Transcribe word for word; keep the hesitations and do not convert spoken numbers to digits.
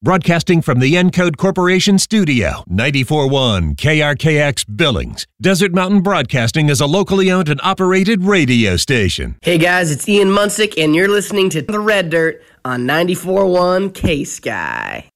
Broadcasting from the Encode Corporation studio, ninety-four point one K R K X Billings. Desert Mountain Broadcasting is a locally owned and operated radio station. Hey guys, it's Ian Munsick, and you're listening to The Red Dirt on ninety-four point one K-Sky.